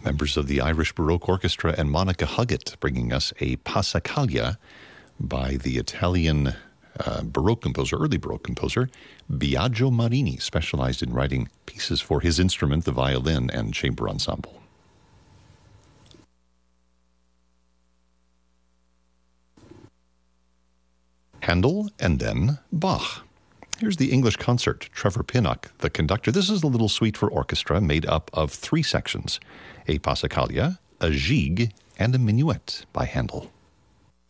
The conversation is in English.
Members of the Irish Baroque Orchestra and Monica Huggett bringing us a Passacaglia by the Italian Baroque composer, early Baroque composer, Biagio Marini, specialized in writing pieces for his instrument, the violin, and chamber ensemble. Handel and then Bach. Here's the English concert, Trevor Pinnock, the conductor. This is a little suite for orchestra made up of 3 sections, a Passacaglia, a gigue, and a minuet by Handel.